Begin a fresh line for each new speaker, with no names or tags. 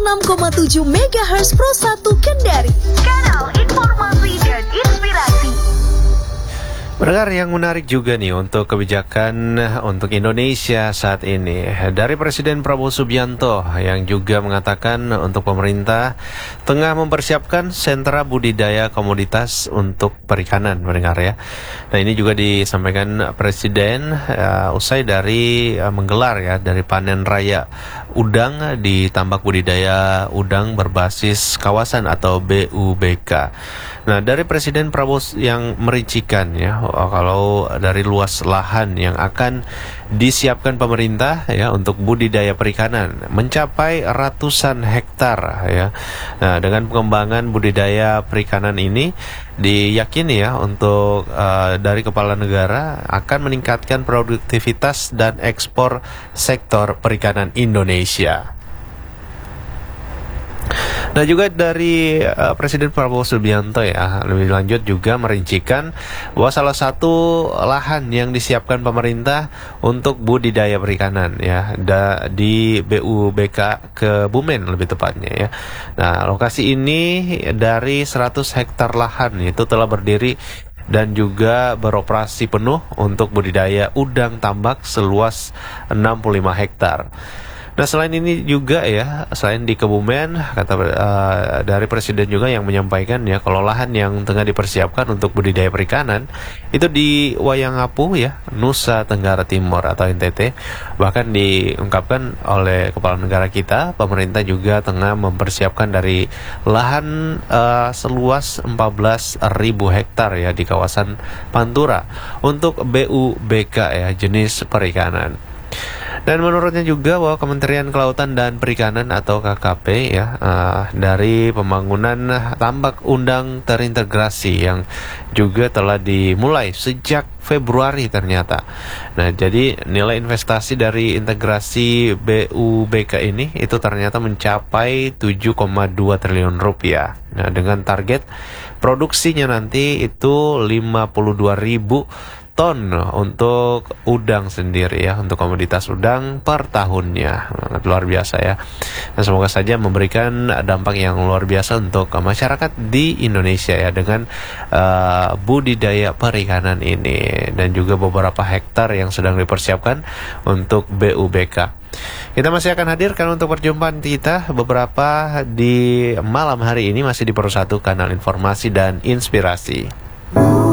96,7 MHz Pro 1 Kendari. Kanal informasi dan inspirasi.
Pendengar, yang menarik juga nih untuk kebijakan untuk Indonesia saat ini dari Presiden Prabowo Subianto yang juga mengatakan untuk pemerintah tengah mempersiapkan sentra budidaya komoditas untuk perikanan, pendengar ya. Nah, ini juga disampaikan Presiden usai dari menggelar ya dari panen raya udang di tambak budidaya udang berbasis kawasan atau BUBK. Nah, dari Presiden Prabowo yang merincikan ya kalau dari luas lahan yang akan disiapkan pemerintah ya untuk budidaya perikanan mencapai ratusan hektar ya. Nah, dengan pengembangan budidaya perikanan ini diyakini ya untuk dari kepala negara akan meningkatkan produktivitas dan ekspor sektor perikanan Indonesia. Nah, juga dari Presiden Prabowo Subianto ya lebih lanjut juga merincikan bahwa salah satu lahan yang disiapkan pemerintah untuk budidaya perikanan ya di BUBK Kebumen lebih tepatnya ya. Nah, lokasi ini dari 100 hektar lahan itu telah berdiri dan juga beroperasi penuh untuk budidaya udang tambak seluas 65 hektar. Nah, selain ini juga ya, selain di Kebumen, kata dari Presiden juga yang menyampaikan ya, kalau lahan yang tengah dipersiapkan untuk budidaya perikanan itu di Wayangapu ya, Nusa Tenggara Timur atau NTT. Bahkan diungkapkan oleh kepala negara kita, pemerintah juga tengah mempersiapkan dari lahan seluas 14.000 hektar ya di kawasan Pantura untuk BUBK ya, jenis perikanan. Dan menurutnya juga bahwa Kementerian Kelautan dan Perikanan atau KKP ya dari pembangunan tambak udang terintegrasi yang juga telah dimulai sejak Februari ternyata. Nah, jadi nilai investasi dari integrasi BUBK ini itu ternyata mencapai 7,2 triliun rupiah. Nah, dengan target produksinya nanti itu 52.000 ton untuk udang sendiri ya, untuk komoditas udang per tahunnya. Luar biasa ya. Dan semoga saja memberikan dampak yang luar biasa untuk masyarakat di Indonesia ya dengan budidaya perikanan ini dan juga beberapa hektar yang sedang dipersiapkan untuk BUBK. Kita masih akan hadirkan untuk perjumpaan kita beberapa di malam hari ini masih di Pro 1 Kanal Informasi dan Inspirasi.